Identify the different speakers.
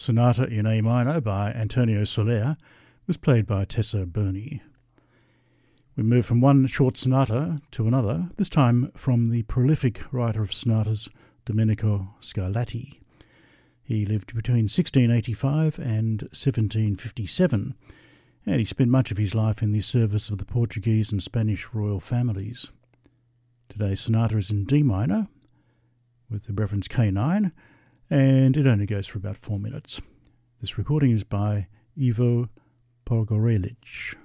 Speaker 1: Sonata in A minor by Antonio Soler was played by Tessa Burney. We move from one short sonata to another, this time from the prolific writer of sonatas, Domenico Scarlatti. He lived between 1685 and 1757, and he spent much of his life in the service of the Portuguese and Spanish royal families. Today's sonata is in D minor, with the reference K9, and it only goes for about 4 minutes. This recording is by Ivo Pogorelic.